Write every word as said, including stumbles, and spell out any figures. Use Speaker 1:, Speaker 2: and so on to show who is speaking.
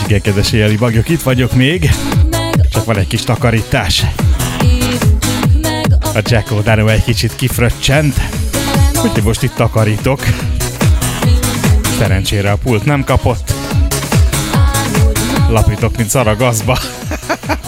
Speaker 1: Igen, kedves éjjeli bagyok, itt vagyok még. Csak van egy kis takarítás. A Jack O'Dano egy kicsit kifröccsent, úgyhogy most itt takarítok. Szerencsére a pult nem kapott. Lapítok, mint szar a gazba.